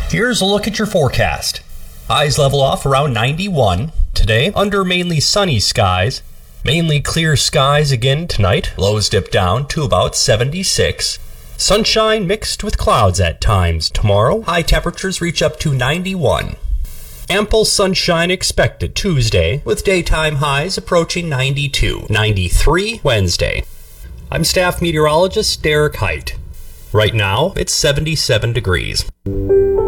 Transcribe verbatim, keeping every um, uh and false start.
Here's a look at your forecast. Highs level off around ninety-one. Today, under mainly sunny skies. Mainly clear skies again tonight. Lows dip down to about seventy-six. Sunshine mixed with clouds at times tomorrow. High temperatures reach up to ninety-one. Ample sunshine expected Tuesday, with daytime highs approaching ninety-two. ninety-three Wednesday. I'm staff meteorologist Derek Height. Right now, it's seventy-seven degrees.